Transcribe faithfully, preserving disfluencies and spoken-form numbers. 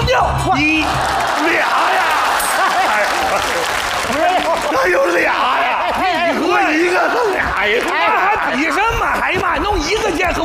哟，一俩呀！哪有俩呀？你和一个，他俩呀？那还比什么？哎呀妈，弄一个剑和